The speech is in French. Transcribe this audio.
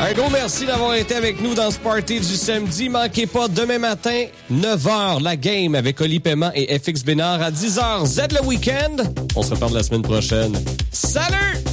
Un gros merci d'avoir été avec nous dans ce party du samedi. Manquez pas, demain matin, 9h, la game avec Oli Paiement et FX Bénard. À 10h, Z le week-end. On se reparle la semaine prochaine. Salut!